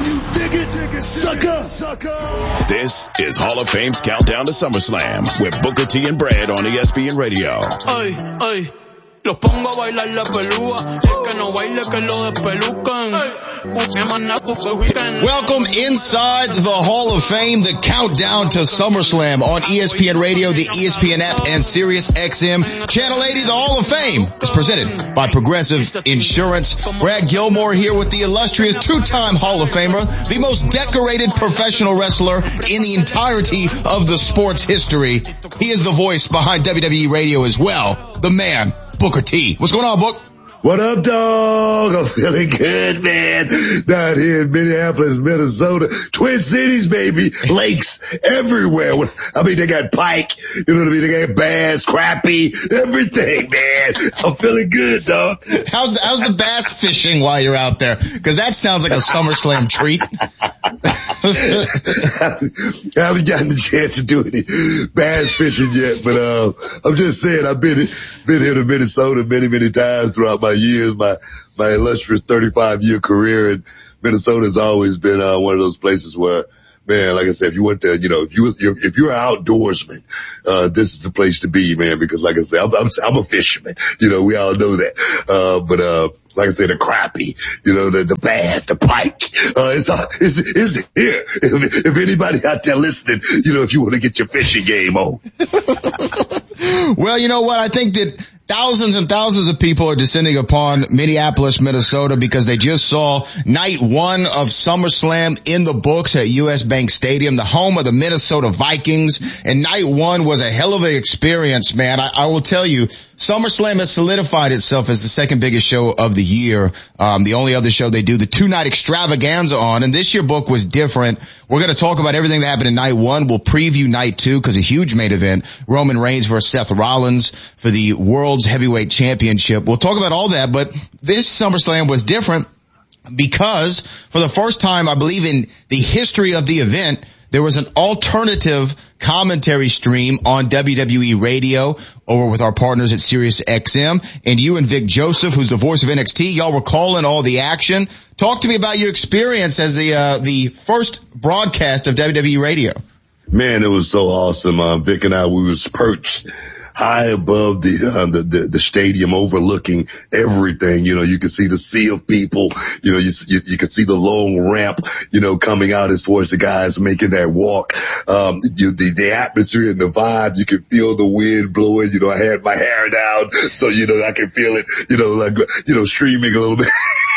Can you dig it, sucker? This is Hall of Fame's Countdown to SummerSlam with Booker T and Brad on ESPN Radio. Ay, ay. Los pongo a bailar la pelúa. El que no baile que lo despelucan. Welcome inside the Hall of Fame, the countdown to SummerSlam on ESPN Radio, the ESPN app, and Sirius XM. Channel 80, the Hall of Fame is presented by Progressive Insurance. Brad Gilmore here with the illustrious two-time Hall of Famer, the most decorated professional wrestler in the entirety of the sport's history. He is the voice behind WWE Radio as well, the man, Booker T. What's going on, Book? What up, dog? I'm feeling good, man. Down here in Minneapolis, Minnesota. Twin Cities, baby. Lakes everywhere. I mean, they got pike. You know what I mean? They got bass, crappie, everything, man. I'm feeling good, dog. How's the bass fishing while you're out there? Because that sounds like a SummerSlam treat. I haven't gotten the chance to do any bass fishing yet, but I'm just saying I've been here to Minnesota many times throughout my years, my illustrious 35-year career, and Minnesota has always been one of those places where, man, like I said, if you went there, you know, if you're an outdoorsman, this is the place to be, man, because like I said, I'm a fisherman. You know, we all know that. But like I said, the crappie, you know, the bass, the pike, it's here. If anybody out there listening, you know, if you want to get your fishing game on. Well, you know what? I think that thousands and thousands of people are descending upon Minneapolis, Minnesota, because they just saw night one of SummerSlam in the books at US Bank Stadium, the home of the Minnesota Vikings. And night one was a hell of an experience, man. I will tell you, SummerSlam has solidified itself as the second biggest show of the year. The only other show they do the two-night extravaganza on. And this year book was different. We're going to talk about everything that happened in night one. We'll preview night two because a huge main event, Roman Reigns versus Seth Rollins for the World's Heavyweight Championship. We'll talk about all that, but this SummerSlam was different because for the first time, I believe in the history of the event, there was an alternative commentary stream on WWE Radio over with our partners at Sirius XM, and you and Vic Joseph, who's the voice of NXT, y'all were calling all the action. Talk to me about your experience as the first broadcast of WWE Radio. Man, it was so awesome. Vic and I, we was perched high above the stadium overlooking everything. You know, you could see the sea of people. You know, you could see the long ramp, you know, coming out as far as the guys making that walk. The atmosphere and the vibe, you could feel the wind blowing. You know, I had my hair down, so, you know, I could feel it, you know, like, you know, streaming a little bit.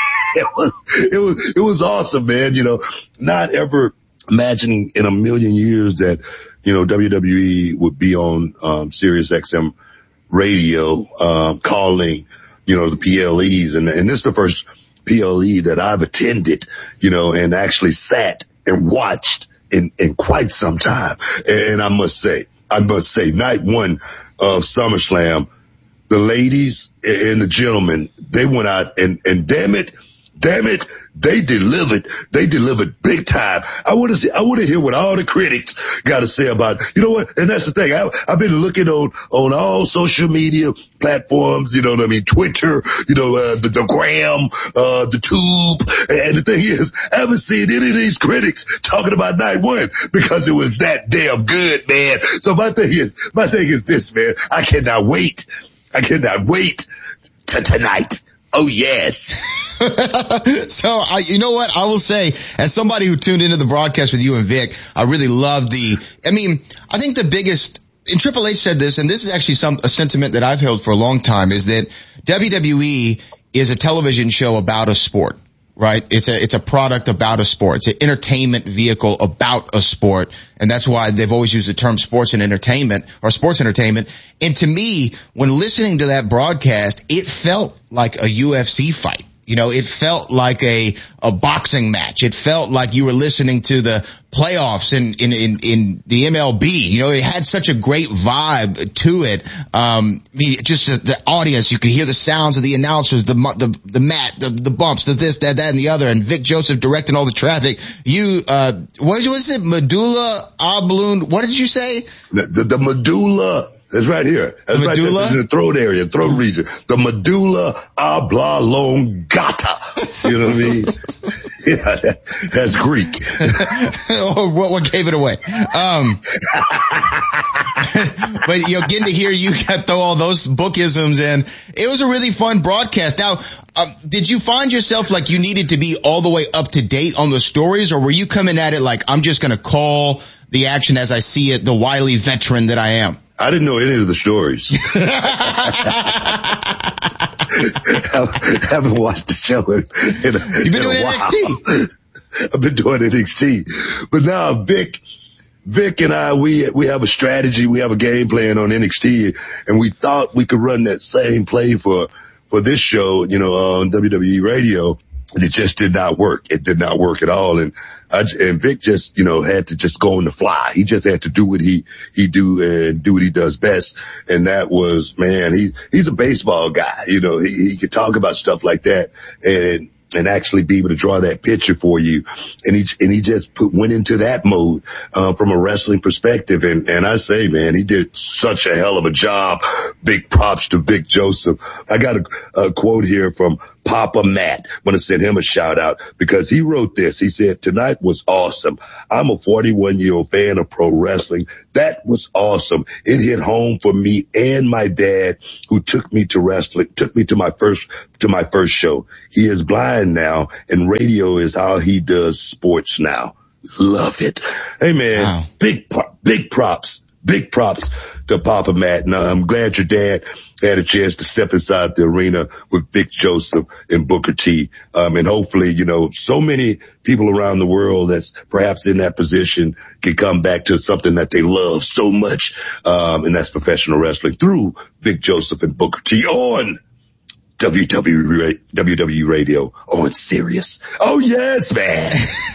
It was awesome, man. You know, not ever imagining in a million years that, you know, WWE would be on Sirius XM radio, calling, you know, the PLEs. And this is the first PLE that I've attended, you know, and actually sat and watched in quite some time. And I must say, night one of SummerSlam, the ladies and the gentlemen, they went out and damn it, they delivered. They delivered big time. I want to hear what all the critics got to say about, you know what? And that's the thing. I've been looking on all social media platforms, you know what I mean? Twitter, you know, the gram, the tube. And the thing is, I haven't seen any of these critics talking about night one because it was that damn good, man. So my thing is this, man. I cannot wait to tonight. Oh, yes. So, you know what? I will say, as somebody who tuned into the broadcast with you and Vic, I really loved I think the biggest, and Triple H said this, and this is actually a sentiment that I've held for a long time, is that WWE is a television show about a sport. Right? It's a product about a sport. It's an entertainment vehicle about a sport. And that's why they've always used the term sports and entertainment or sports entertainment. And to me, when listening to that broadcast, it felt like a UFC fight. You know, it felt like a boxing match. It felt like you were listening to the playoffs in the MLB. You know, it had such a great vibe to it. Just the audience, you could hear the sounds of the announcers, the mat, the bumps, the this, that, and the other, and Vic Joseph directing all the traffic. What was it? Medulla oblong. What did you say? The medulla. It's right here. That's medulla? Right there. In the throat area, throat region. The medulla oblongata. You know what I mean? Yeah, that's Greek. what gave it away? But getting to hear you throw all those bookisms in, it was a really fun broadcast. Now, did you find yourself like you needed to be all the way up to date on the stories, or were you coming at it like, I'm just going to call the action as I see it, the wily veteran that I am? I didn't know any of the stories. I haven't watched the show You've been doing NXT. I've been doing NXT. But now Vic and I, we have a strategy, we have a game plan on NXT, and we thought we could run that same play for this show, on WWE radio. And it just did not work. It did not work at all. And Vic just, had to just go on the fly. He just had to do what he do and do what he does best. And that was, man, he's a baseball guy. He could talk about stuff like that and actually be able to draw that picture for you. And he just went into that mode, from a wrestling perspective. And I say, man, he did such a hell of a job. Big props to Vic Joseph. I got a quote here from Papa Matt. I'm going to send him a shout out because he wrote this. He said, "Tonight was awesome. I'm a 41-year-old fan of pro wrestling. That was awesome. It hit home for me and my dad, who took me to wrestling, took me to my first show. He is blind now, and radio is how he does sports now. Love it." Hey man, wow. Big props to Papa Matt. And I'm glad your dad had a chance to step inside the arena with Vic Joseph and Booker T. And hopefully, so many people around the world that's perhaps in that position can come back to something that they love so much. And that's professional wrestling through Vic Joseph and Booker T on WWE Radio on Sirius. Oh yes, man.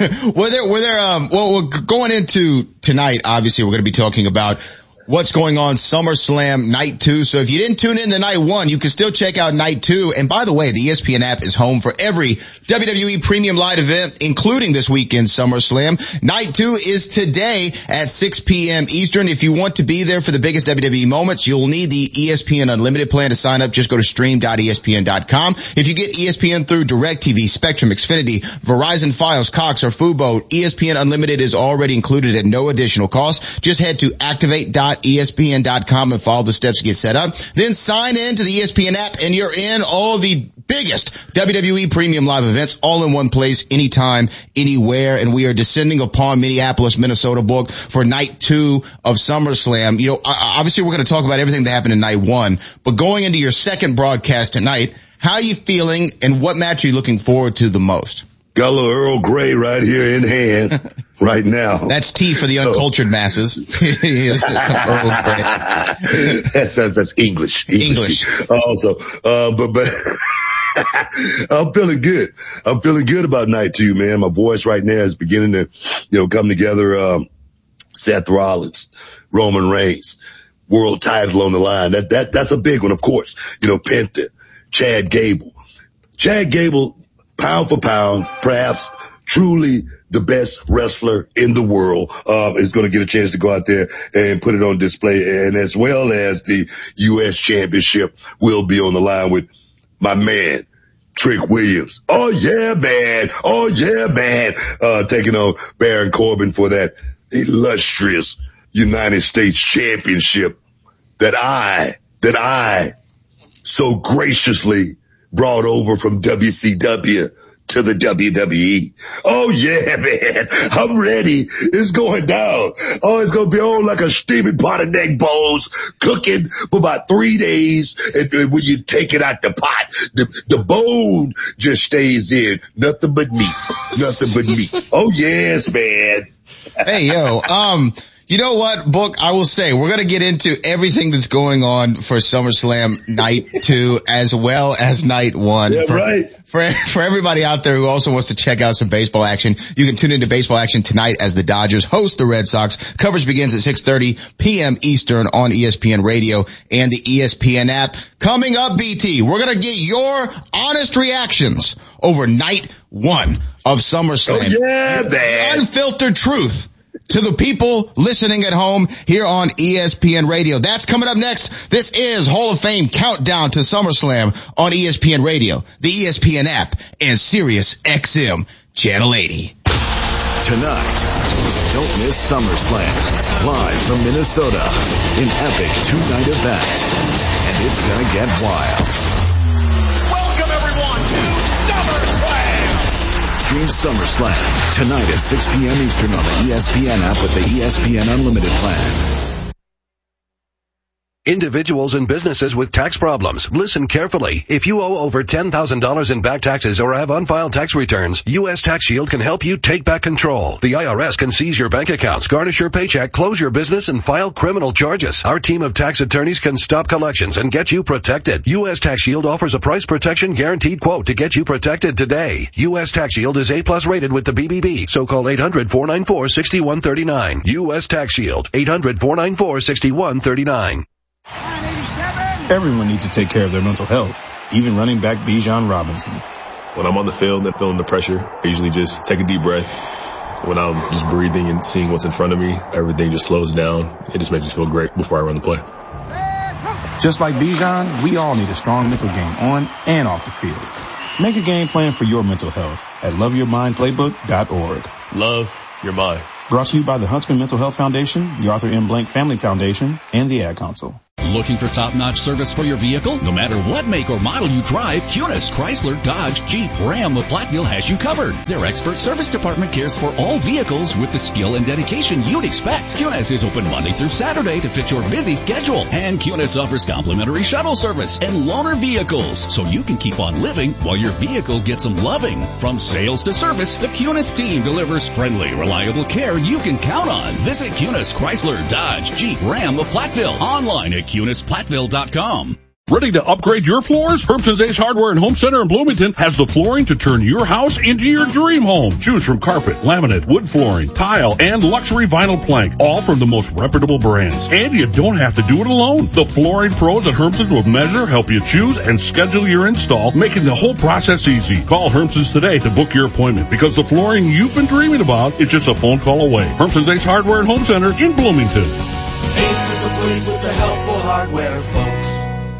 Well, going into tonight, obviously we're going to be talking about what's going on SummerSlam Night 2. So if you didn't tune in to Night 1, you can still check out Night 2. And by the way, the ESPN app is home for every WWE Premium Live event, including this weekend SummerSlam. Night 2 is today at 6 p.m. Eastern. If you want to be there for the biggest WWE moments, you'll need the ESPN Unlimited plan to sign up. Just go to stream.espn.com. If you get ESPN through DirecTV, Spectrum, Xfinity, Verizon Files, Cox, or Fubo, ESPN Unlimited is already included at no additional cost. Just head to activate.espn.com and follow the steps to get set up. Then sign in to the ESPN app and you're in. All the biggest WWE Premium Live events all in one place, anytime, anywhere. And we are descending upon Minneapolis, Minnesota book for Night 2 of SummerSlam. Obviously we're going to talk about everything that happened in Night 1, but going into your second broadcast tonight, how are you feeling and what match are you looking forward to the most? Got a little Earl Grey right here in hand right now. That's tea for the uncultured masses. Some Earl Grey. That's English. Also, but I'm feeling good. I'm feeling good about Night 2, man. My voice right now is beginning to, come together. Seth Rollins, Roman Reigns, world title on the line. That's a big one, of course. Penta, Chad Gable. Chad Gable, pound for pound, perhaps truly the best wrestler in the world, is going to get a chance to go out there and put it on display. And as well as the U.S. Championship will be on the line with my man, Trick Williams. Oh yeah, man. Taking on Baron Corbin for that illustrious United States Championship that I so graciously brought over from WCW to the WWE. Oh yeah, man. I'm ready. It's going down. Oh, it's going to be on like a steaming pot of neck bones, cooking for about 3 days. And when you take it out the pot, the bone just stays in. Nothing but meat. Oh yes, man. Hey, yo, you know what, Book? I will say we're going to get into everything that's going on for SummerSlam Night 2 as well as Night 1. Yeah, right. For everybody out there who also wants to check out some baseball action, you can tune into baseball action tonight as the Dodgers host the Red Sox. Coverage begins at 6:30 p.m. Eastern on ESPN Radio and the ESPN app. Coming up, BT, we're going to get your honest reactions over Night 1 of SummerSlam. Oh, yeah, man. Unfiltered truth. to the people listening at home here on ESPN Radio. That's coming up next. This is Hall of Fame Countdown to SummerSlam on ESPN Radio, the ESPN app, and Sirius XM Channel 80. Tonight, don't miss SummerSlam, live from Minnesota, an epic two-night event, and it's gonna get wild. Welcome everyone to SummerSlam! Stream SummerSlam tonight at 6 p.m. Eastern on the ESPN app with the ESPN Unlimited plan. Individuals and businesses with tax problems, listen carefully. If you owe over $10,000 in back taxes or have unfiled tax returns, U.S. Tax Shield can help you take back control. The IRS can seize your bank accounts, garnish your paycheck, close your business, and file criminal charges. Our team of tax attorneys can stop collections and get you protected. U.S. Tax Shield offers a price protection guaranteed quote to get you protected today. U.S. Tax Shield is A+ rated with the BBB, so call 800-494-6139. U.S. Tax Shield, 800-494-6139. Everyone needs to take care of their mental health, even running back Bijan Robinson. When I'm on the field and feeling the pressure, I usually just take a deep breath. When I'm just breathing and seeing what's in front of me, everything just slows down. It just makes me feel great before I run the play. Just like Bijan, we all need a strong mental game on and off the field. Make a game plan for your mental health at loveyourmindplaybook.org. Love your mind. Brought to you by the Huntsman Mental Health Foundation, the Arthur M. Blank Family Foundation, and the Ad Council. Looking for top-notch service for your vehicle? No matter what make or model you drive, Kunis, Chrysler, Dodge, Jeep, Ram of Platteville has you covered. Their expert service department cares for all vehicles with the skill and dedication you'd expect. Kunis is open Monday through Saturday to fit your busy schedule. And Kunis offers complimentary shuttle service and loaner vehicles, so you can keep on living while your vehicle gets some loving. From sales to service, the Kunis team delivers friendly, reliable care you can count on. Visit Kunis, Chrysler, Dodge, Jeep, Ram of Platteville. Online at KunisPlatteville.com. Ready to upgrade your floors? Hermson's Ace Hardware and Home Center in Bloomington has the flooring to turn your house into your dream home. Choose from carpet, laminate, wood flooring, tile, and luxury vinyl plank, all from the most reputable brands. And you don't have to do it alone. The flooring pros at Hermson's will measure, help you choose, and schedule your install, making the whole process easy. Call Hermson's today to book your appointment, because the flooring you've been dreaming about is just a phone call away. Hermson's Ace Hardware and Home Center in Bloomington. Ace is the place with the helpful hardware, folks.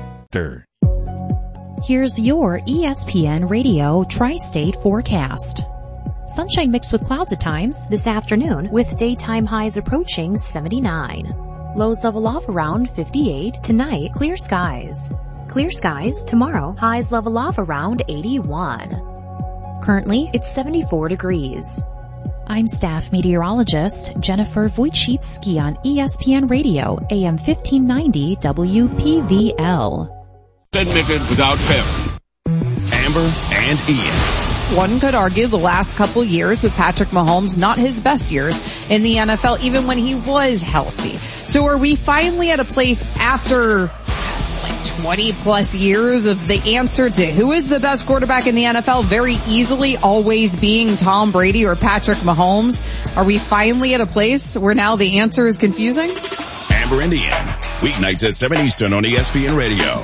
Here's your ESPN Radio Tri-State forecast. Sunshine mixed with clouds at times this afternoon, with daytime highs approaching 79. Lows level off around 58. Tonight, clear skies. Clear skies tomorrow, highs level off around 81. Currently, it's 74 degrees. I'm staff meteorologist Jennifer Wojcicki on ESPN Radio, AM 1590 WPVL. Admitted without fail. Amber and Ian. One could argue the last couple years with Patrick Mahomes, not his best years in the NFL, even when he was healthy. So are we finally at a place after 20 plus years of the answer to who is the best quarterback in the NFL very easily always being Tom Brady or Patrick Mahomes? Are we finally at a place where now the answer is confusing? Amber and Ian. Weeknights at 7 Eastern on ESPN Radio.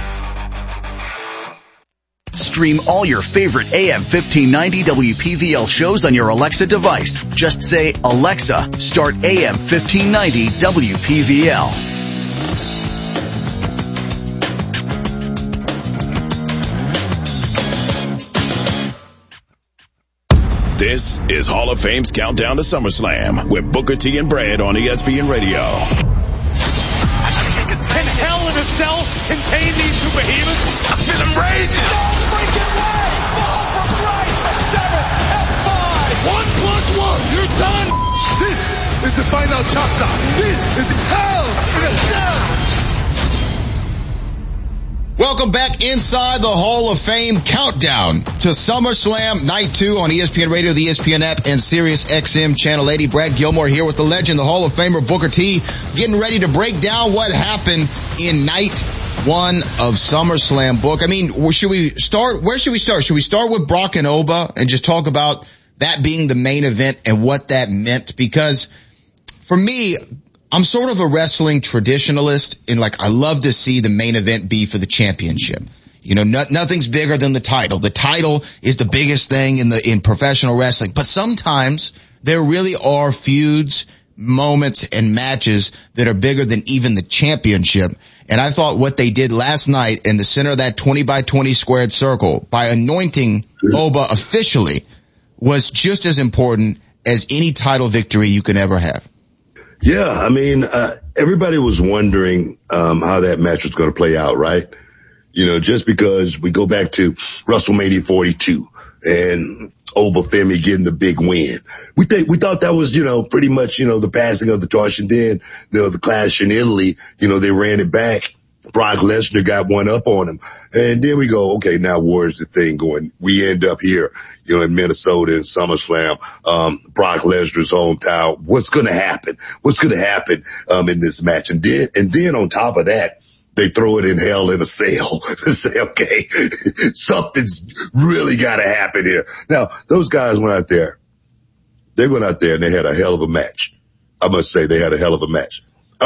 Stream all your favorite AM 1590 WPVL shows on your Alexa device. Just say, Alexa, start AM 1590 WPVL. This is Hall of Fame's Countdown to SummerSlam with Booker T and Brad on ESPN Radio. Can Hell in a Cell contain these two behemoths? I feel them raging. No freaking way! Fall from right to 7 F5. 1+1, you're done. This is the final chapter. This is Hell in a Cell. Welcome back inside the Hall of Fame Countdown to SummerSlam Night 2 on ESPN Radio, the ESPN app, and Sirius XM Channel 80. Brad Gilmore here with the legend, the Hall of Famer Booker T, getting ready to break down what happened in Night 1 of SummerSlam. Book, I mean, where should we start? Should we start with Brock and Oba and just talk about that being the main event and what that meant? Because for me, I'm sort of a wrestling traditionalist, and I love to see the main event be for the championship. Nothing's bigger than the title. The title is the biggest thing in professional wrestling. But sometimes there really are feuds, moments, and matches that are bigger than even the championship. And I thought what they did last night in the center of that 20 by 20 squared circle by anointing Oba officially was just as important as any title victory you can ever have. Yeah, I mean, everybody was wondering how that match was going to play out, right? Just because we go back to WrestleMania 42 and Oba Femi getting the big win. We thought that was, pretty much, the passing of the torch. And then, the clash in Italy, they ran it back. Brock Lesnar got one up on him. And then we go, okay, now where's the thing going? We end up here, in Minnesota in SummerSlam, Brock Lesnar's hometown. What's going to happen? What's going to happen, in this match? And then on top of that, they throw it in Hell in a Cell and say, okay, something's really got to happen here. Now, those guys went out there. They went out there and they had a hell of a match. I must say they had a hell of a match. I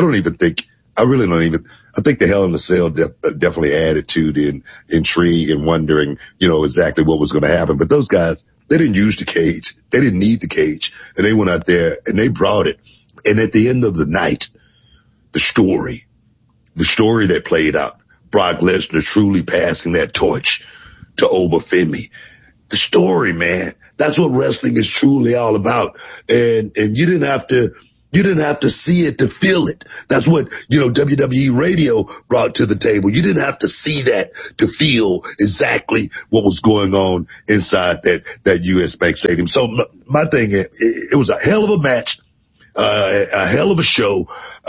think the Hell in a Cell definitely added to the intrigue and wondering, exactly what was going to happen. But those guys, they didn't use the cage. They didn't need the cage. And they went out there and they brought it. And at the end of the night, the story that played out, Brock Lesnar truly passing that torch to Oba Femi. The story, man, that's what wrestling is truly all about. And you didn't have to see it to feel it. That's what, WWE radio brought to the table. You didn't have to see that to feel exactly what was going on inside that US Bank Stadium. So my thing, it was a hell of a match, a hell of a show.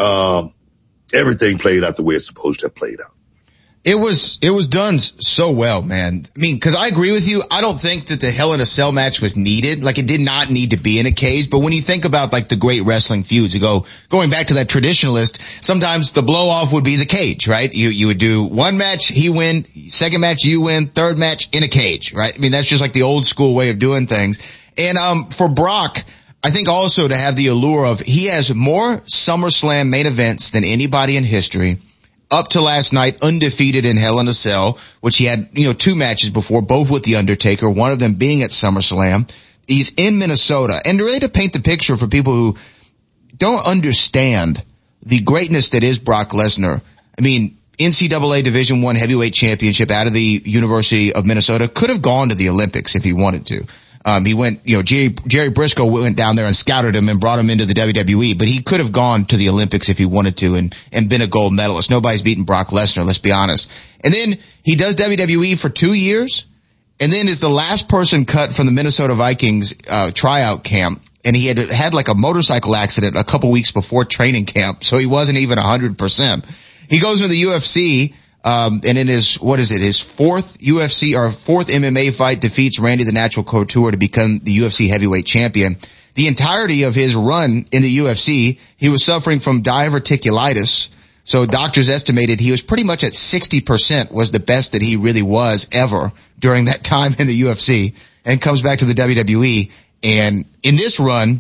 Everything played out the way it's supposed to have played out. It was done so well, man. I mean, cause I agree with you. I don't think that the Hell in a Cell match was needed. It did not need to be in a cage. But when you think about the great wrestling feuds, going back to that traditionalist, sometimes the blow off would be the cage, right? You would do one match, he win, second match, you win, third match in a cage, right? I mean, that's just the old school way of doing things. And, for Brock, I think also to have the allure of he has more SummerSlam main events than anybody in history. Up to last night, undefeated in Hell in a Cell, which he had, 2 matches before, both with The Undertaker, one of them being at SummerSlam. He's in Minnesota. And really to paint the picture for people who don't understand the greatness that is Brock Lesnar. I mean, NCAA Division I heavyweight championship out of the University of Minnesota, could have gone to the Olympics if he wanted to. He went, Jerry Briscoe went down there and scouted him and brought him into the WWE, but he could have gone to the Olympics if he wanted to and been a gold medalist. Nobody's beaten Brock Lesnar, let's be honest. And then he does WWE for 2 years and then is the last person cut from the Minnesota Vikings, tryout camp. And he had a motorcycle accident a couple weeks before training camp, so he wasn't even 100%. He goes into the UFC, and in his fourth UFC or fourth MMA fight defeats Randy the Natural Couture to become the UFC heavyweight champion. The entirety of his run in the UFC, he was suffering from diverticulitis. So doctors estimated he was pretty much at 60% was the best that he really was ever during that time in the UFC, and comes back to the WWE. And in this run,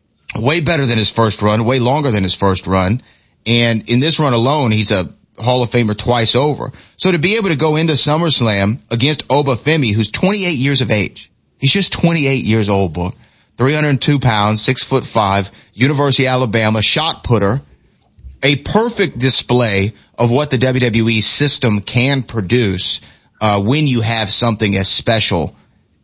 way better than his first run, way longer than his first run. And in this run alone, he's a Hall of Famer twice over. So to be able to go into SummerSlam against Oba Femi, who's 28 years of age. He's just 28 years old, book. 302 pounds, 6'5", University of Alabama, shot putter. A perfect display of what the WWE system can produce, when you have something as special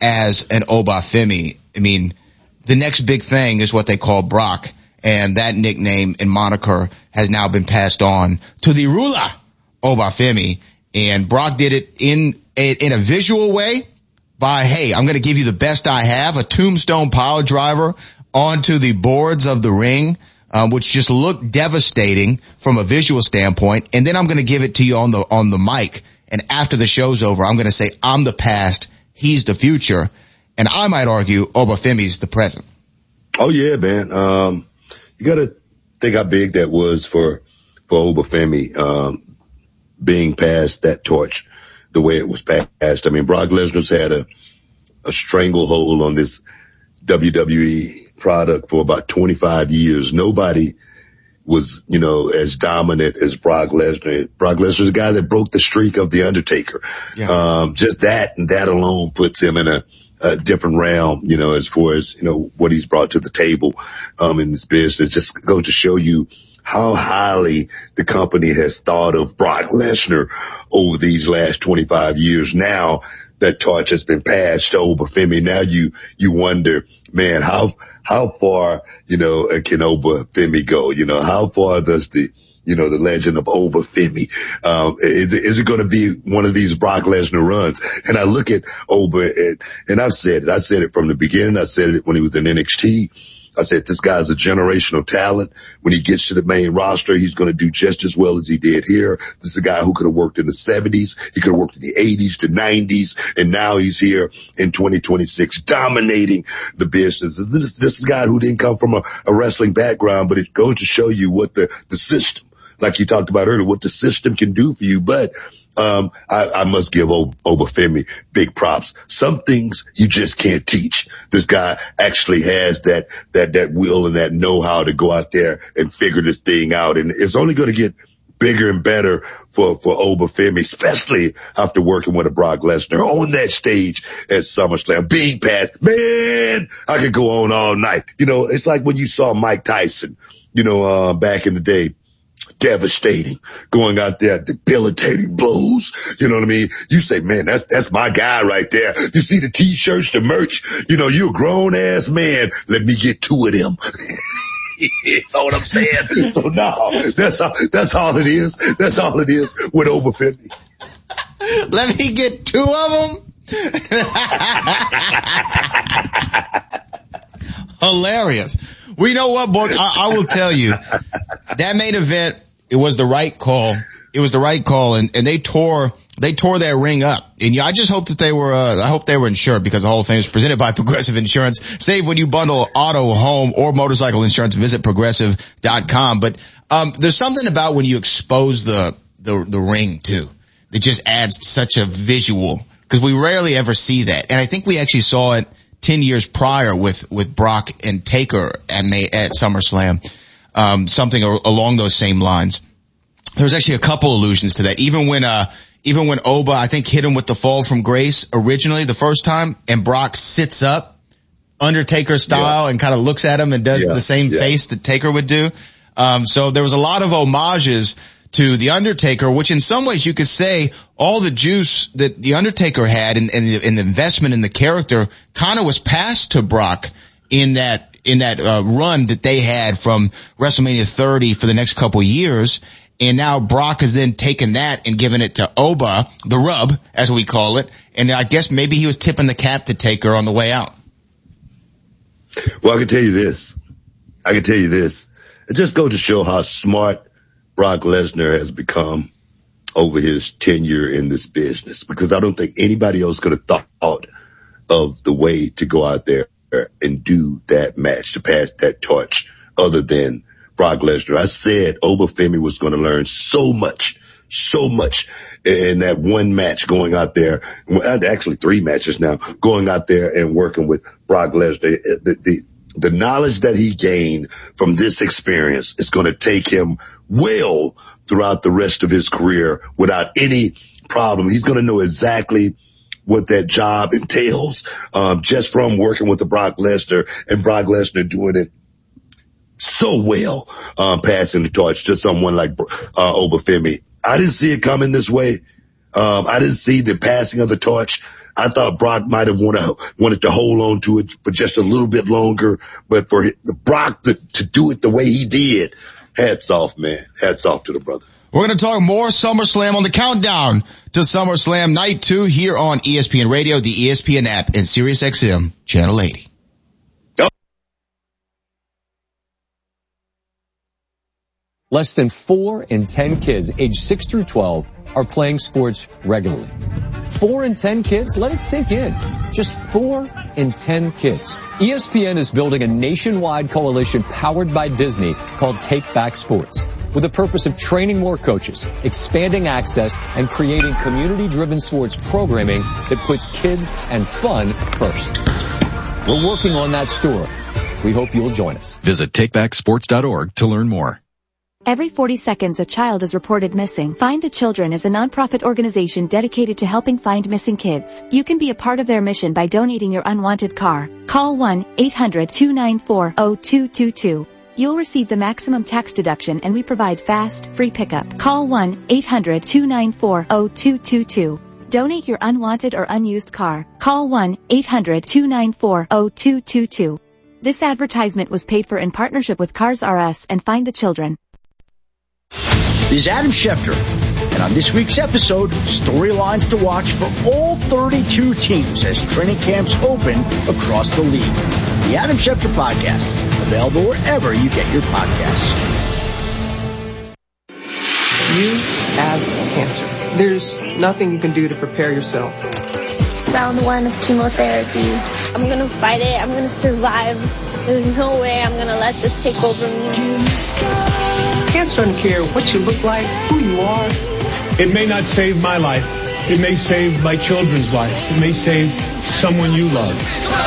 as an Oba Femi. I mean, the next big thing is what they call Brock. And that nickname and moniker has now been passed on to the ruler, Oba Femi. And Brock did it in a visual way by, hey, I'm going to give you the best I have, a tombstone pile driver onto the boards of the ring, which just looked devastating from a visual standpoint. And then I'm going to give it to you on the mic. And after the show's over, I'm going to say, I'm the past, he's the future. And I might argue Oba Femi's the present. Oh yeah, man. You gotta think how big that was for Oba Femi, being passed that torch the way it was passed. I mean, Brock Lesnar's had a stranglehold on this WWE product for about 25 years. Nobody was, as dominant as Brock Lesnar. Brock Lesnar's a guy that broke the streak of The Undertaker. Yeah. Just that and that alone puts him in a different realm, as far as, what he's brought to the table, in this business. Just go to show you how highly the company has thought of Brock Lesnar over these last 25 years. Now that torch has been passed to Obafemi. Now you wonder, man, how far, can Obafemi go? How far does the legend of Obafemi, is it going to be one of these Brock Lesnar runs? And I look at Oba, and I said it from the beginning. I said it when he was in NXT. I said, this guy's a generational talent. When he gets to the main roster, he's going to do just as well as he did here. This is a guy who could have worked in the 70s. He could have worked in the 80s to 90s. And now he's here in 2026 dominating the business. This is a guy who didn't come from a wrestling background, but it goes to show you what the system, like you talked about earlier, what the system can do for you. But I must give Obafemi big props. Some things you just can't teach. This guy actually has that will and that know-how to go out there and figure this thing out. And it's only going to get bigger and better for Obafemi, especially after working with a Brock Lesnar on that stage at SummerSlam. Being past, man, I could go on all night. It's like when you saw Mike Tyson, back in the day. Devastating, going out there, debilitating blows. You know what I mean? You say, man, that's my guy right there. You see the t-shirts, the merch, you're a grown ass man. Let me get two of them. You know what I'm saying? So no, that's all it is. That's all it is with Obafemi. Let me get two of them. Hilarious. Well, you know what, Book? I will tell you, that main event, it was the right call. It was the right call, and they tore that ring up. And I just hope that I hope they were insured, because the whole thing is presented by Progressive Insurance. Save when you bundle auto, home, or motorcycle insurance. Visit progressive.com. But, there's something about when you expose the ring too. It just adds such a visual, because we rarely ever see that. And I think we actually saw it 10 years prior with Brock and Taker at SummerSlam. Something along those same lines. There's actually a couple allusions to that. Even when Oba, I think, hit him with the fall from grace originally the first time, and Brock sits up Undertaker style and kind of looks at him and does the same face that Taker would do. So there was a lot of homages to the Undertaker, which in some ways you could say all the juice that the Undertaker had and the investment in the character kind of was passed to Brock in that run that they had from WrestleMania 30 for the next couple of years. And now Brock has then taken that and given it to Oba, the rub, as we call it. And I guess maybe he was tipping the cap to Taker on the way out. Well, I can tell you this. It just goes to show how smart Brock Lesnar has become over his tenure in this business, because I don't think anybody else could have thought of the way to go out there and do that match, to pass that torch, other than Brock Lesnar. I said Obafemi was going to learn so much in that one match, going out there, actually 3 matches now, going out there and working with Brock Lesnar. The knowledge that he gained from this experience is going to take him well throughout the rest of his career without any problem. He's going to know exactly what that job entails, just from working with the Brock Lesnar, and Brock Lesnar doing it so well, passing the torch to someone like Obafemi. I didn't see it coming this way. I didn't see the passing of the torch. I thought Brock might have wanted to hold on to it for just a little bit longer, but for Brock to do it the way he did, hats off, man. Hats off to the brother. We're going to talk more SummerSlam on the countdown to SummerSlam Night 2 here on ESPN Radio, the ESPN app, and SiriusXM Channel 80. Less than 4 in 10 kids aged 6 through 12 are playing sports regularly. 4 in 10 kids? Let it sink in. Just 4 in 10 kids. ESPN is building a nationwide coalition powered by Disney called Take Back Sports, with the purpose of training more coaches, expanding access, and creating community-driven sports programming that puts kids and fun first. We're working on that story. We hope you'll join us. Visit takebacksports.org to learn more. Every 40 seconds a child is reported missing. Find the Children is a nonprofit organization dedicated to helping find missing kids. You can be a part of their mission by donating your unwanted car. Call 1-800-294-0222. You'll receive the maximum tax deduction and we provide fast, free pickup. Call 1-800-294-0222. Donate your unwanted or unused car. Call 1-800-294-0222. This advertisement was paid for in partnership with Cars R Us and Find the Children. This is Adam Schefter, and on this week's episode, storylines to watch for all 32 teams as training camps open across the league. The Adam Schefter Podcast, available wherever you get your podcasts. You have cancer. There's nothing you can do to prepare yourself. Round 1 of chemotherapy. I'm going to fight it. I'm going to survive. There's no way I'm going to let this take over me. Cancer doesn't care what you look like, who you are. It may not save my life. It may save my children's life. It may save someone you love.